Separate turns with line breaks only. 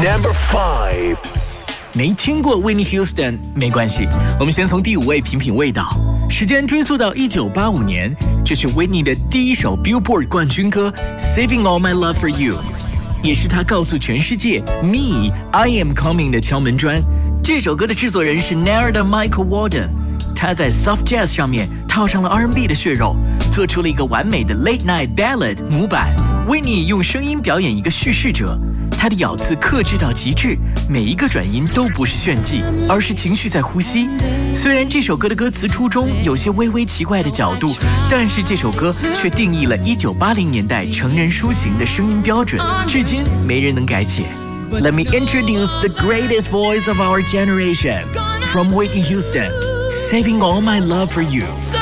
Number 5。
没听过 Whitney Houston 没关系，我们先从第5位品品味道。时间追溯到1985年，这是 Whitney 的第一首 Billboard 冠军歌 Saving All My Love For You， 也是她告诉全世界 Me I Am Coming 的敲门砖。这首歌的制作人是 Narada Michael Walden， 他在 Soft Jazz 上面套上了 R&B 的血肉，做出了一个完美的 Late Night Ballad 模板。Whitney 用声音表演一个叙事者，他的咬字克制到极致，每一个转音都不是炫技，而是情绪在呼吸。虽然这首歌的歌词初衷有些微微奇怪的角度，但是这首歌却定义了1980年代成人抒情的声音标准，至今没人能改写。Let me introduce the greatest voice of our generation, from Whitney Houston, Saving All My Love For You.